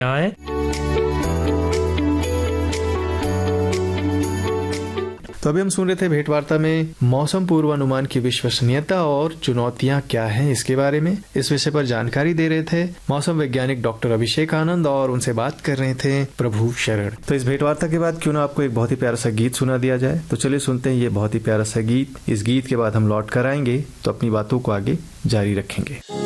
आए। तो अभी हम सुन रहे थे भेंटवार्ता में मौसम पूर्वानुमान की विश्वसनीयता और चुनौतियां क्या हैं इसके बारे में। इस विषय पर जानकारी दे रहे थे मौसम वैज्ञानिक डॉक्टर अभिषेक आनंद और उनसे बात कर रहे थे प्रभु शरण। तो इस भेंटवार्ता के बाद क्यों ना आपको एक बहुत ही प्यारा सा गीत सुना दिया जाए। तो चलिए सुनते हैं ये बहुत ही प्यारा सा गीत। इस गीत के बाद हम लौट कर आएंगे तो अपनी बातों को आगे जारी रखेंगे।